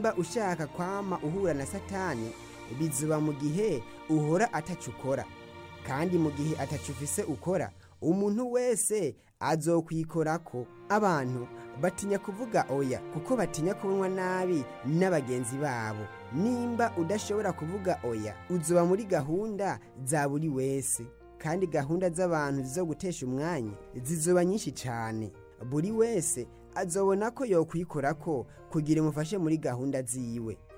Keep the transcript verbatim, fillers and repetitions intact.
nimba ushaka kwama uhura na satani bizuba mu gihe uhora atacu ukora, kandi mu gihe atacu ufise ukora umuntu wese azokwikorako. Abantu batinya kuvuga oya kuko batinya kubonwa nabi n'abagenzi babo. Nimba udashobora kuvuga oya uzoba muri gahunda za buri wese, kandi gahunda z'abantu zo gutesha umwanya zizoba nyinshi cyane. Buri wese azobona ko yokwikorako kugira umufashe muri gahunda ziwe.